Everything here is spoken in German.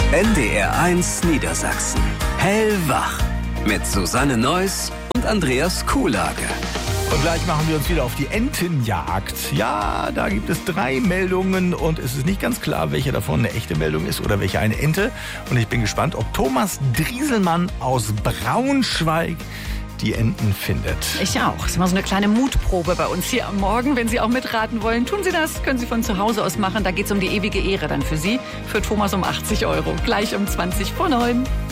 NDR1 Niedersachsen. Hellwach. Mit Susanne Neuss und Andreas Kuhlage. Und gleich machen wir uns wieder auf die Entenjagd. Ja, da gibt es 3 Meldungen und es ist nicht ganz klar, welche davon eine echte Meldung ist oder welche eine Ente. Und ich bin gespannt, ob Thomas Drieselmann aus Braunschweig die Enten findet. Ich auch. Das ist mal so eine kleine Mutprobe bei uns hier am Morgen. Wenn Sie auch mitraten wollen, tun Sie das. Können Sie von zu Hause aus machen. Da geht es um die ewige Ehre dann für Sie. Für Thomas um 80 €. Gleich um 20 vor 9.